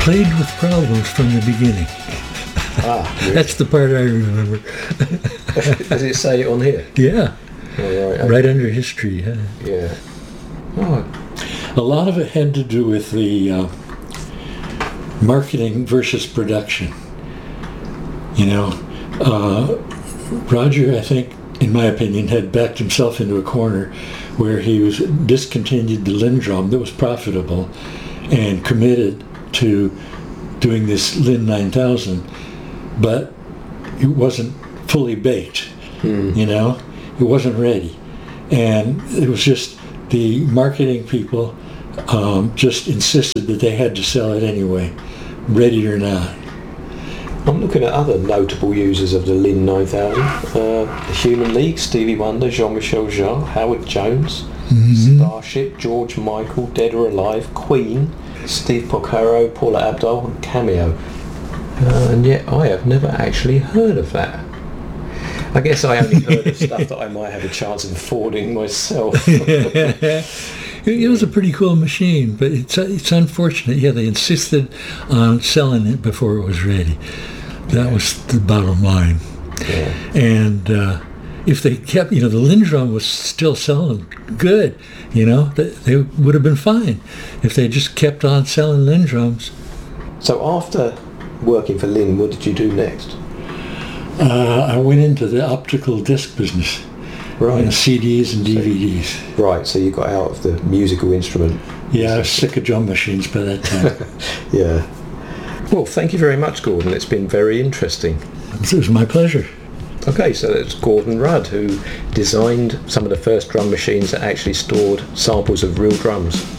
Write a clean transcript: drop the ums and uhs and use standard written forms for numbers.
played with problems from the beginning. Really? That's the part I remember. Does it say it on here? Yeah. Oh, Right under history. Yeah. Yeah. Oh, A lot of it had to do with the marketing versus production. You know, Roger, I think, in my opinion, had backed himself into a corner where he was discontinued the Lindrum that was profitable and committed to doing this Linn 9000, but it wasn't fully baked. You know, it wasn't ready, and it was just the marketing people just insisted that they had to sell it anyway, ready or not. I'm looking at other notable users of the Linn 9000. The Human League, Stevie Wonder, Jean-Michel Jarre, Howard Jones, Starship, George Michael, Dead or Alive, Queen, Steve Porcaro, Paula Abdul, and Cameo. And yet I have never actually heard of that. I guess I only heard of stuff that I might have a chance of affording myself. It was a pretty cool machine, but it's unfortunate. Yeah, they insisted on selling it before it was ready. That was the bottom line. Yeah. And if they kept, the Lindrum was still selling good, they would have been fine if they just kept on selling Lindrums. So after working for Linn, what did you do next? I went into the optical disc business. Right. CDs and DVDs. Right, so you got out of the musical instrument. Yeah, I was sick of drum machines by that time. Yeah. Well, thank you very much, Gordon. It's been very interesting. It was my pleasure. Okay, so it's Gordon Rudd who designed some of the first drum machines that actually stored samples of real drums.